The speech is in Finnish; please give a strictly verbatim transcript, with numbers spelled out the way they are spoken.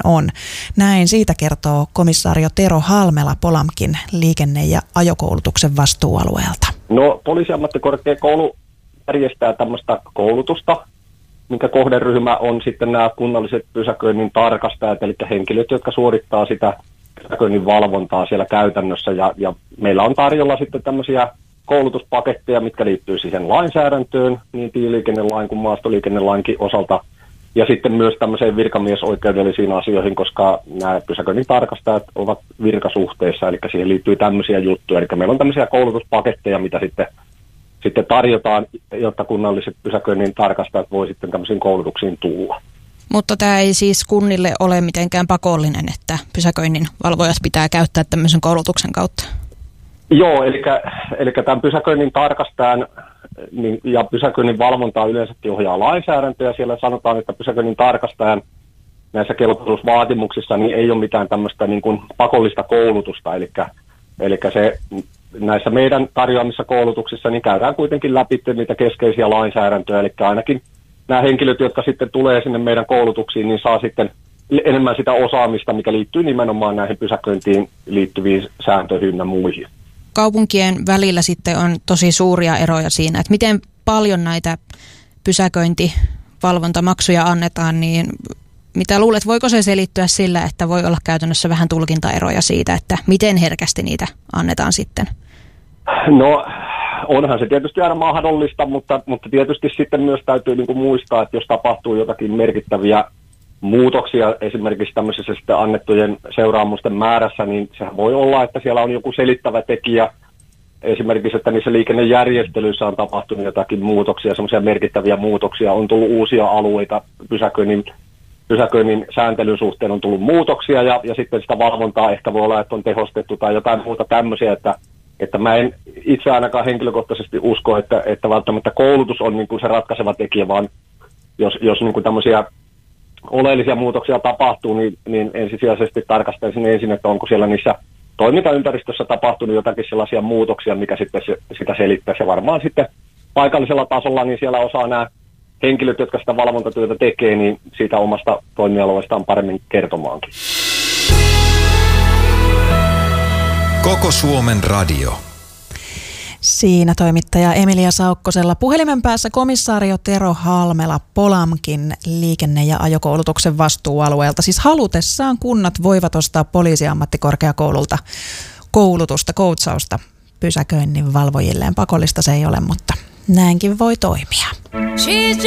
on. Näin siitä kertoo komissaario Tero Halmela Polamkin liikenne- ja ajokoulutuksen vastuualueelta. No, poliisiammattikorkeakoulu järjestää tämmöistä koulutusta, minkä kohderyhmä on sitten nämä kunnalliset pysäköinnin tarkastajat, eli henkilöt, jotka suorittaa sitä pysäköinnin valvontaa siellä käytännössä. Ja, ja meillä on tarjolla sitten tämmöisiä koulutuspaketteja, mitkä liittyy siihen lainsäädäntöön, niin tieliikennelain kuin maastoliikennelainkin osalta, ja sitten myös tämmöiseen virkamiesoikeudellisiin asioihin, koska nämä pysäköinnin tarkastajat ovat virkasuhteissa, eli siihen liittyy tämmöisiä juttuja. Eli meillä on tämmöisiä koulutuspaketteja, mitä sitten, sitten tarjotaan, jotta kunnalliset pysäköinnin tarkastajat voi sitten tämmöisiin koulutuksiin tulla. Mutta tämä ei siis kunnille ole mitenkään pakollinen, että pysäköinnin valvojat pitää käyttää tämmöisen koulutuksen kautta? Joo, eli, eli tämän pysäköinnin tarkastajan niin, ja pysäköinnin valvontaa yleensäkin ohjaa lainsäädäntö, ja siellä sanotaan, että pysäköinnin tarkastajan näissä kelpoisuusvaatimuksissa niin ei ole mitään tämmöistä niin kuin pakollista koulutusta, eli, eli se, näissä meidän tarjoamissa koulutuksissa niin käydään kuitenkin läpi niitä keskeisiä lainsäädäntöjä, eli ainakin nämä henkilöt, jotka sitten tulee sinne meidän koulutuksiin, niin saa sitten enemmän sitä osaamista, mikä liittyy nimenomaan näihin pysäköintiin liittyviin sääntöihin ja muihin. Kaupunkien välillä sitten on tosi suuria eroja siinä, että miten paljon näitä pysäköintivalvontamaksuja annetaan, niin mitä luulet, voiko se selittyä sillä, että voi olla käytännössä vähän tulkintaeroja siitä, että miten herkästi niitä annetaan sitten? No onhan se tietysti aina mahdollista, mutta, mutta tietysti sitten myös täytyy niin kuin muistaa, että jos tapahtuu jotakin merkittäviä muutoksia esimerkiksi tämmöisessä sitten annettujen seuraamusten määrässä, niin sehän voi olla, että siellä on joku selittävä tekijä. Esimerkiksi, että niissä liikennejärjestelyissä on tapahtunut jotakin muutoksia, semmoisia merkittäviä muutoksia, on tullut uusia alueita, pysäköinnin, pysäköinnin sääntelyn suhteen on tullut muutoksia, ja, ja sitten sitä valvontaa ehkä voi olla, että on tehostettu tai jotain muuta tämmöisiä, että, että mä en itse ainakaan henkilökohtaisesti usko, että, että välttämättä koulutus on niin kuin se ratkaiseva tekijä, vaan jos, jos niin kuin tämmöisiä oleellisia muutoksia tapahtuu, niin, niin ensisijaisesti tarkastaisin ensin, että onko siellä niissä toimintaympäristössä tapahtunut jotakin sellaisia muutoksia, mikä sitten se, sitä selittäisi. Ja varmaan sitten paikallisella tasolla niin siellä osaa nämä henkilöt, jotka sitä valvontatyötä tekee, niin siitä omasta toimialueestaan paremmin kertomaankin. Koko Suomen radio. Siinä toimittaja Emilia Saukkosella. Puhelimen päässä komissaario Tero Halmela Polamkin liikenne- ja ajokoulutuksen vastuualueelta. Siis halutessaan kunnat voivat ostaa poliisiammattikorkeakoululta koulutusta, koutsausta pysäköinnin valvojilleen. Pakollista se ei ole, mutta näinkin voi toimia.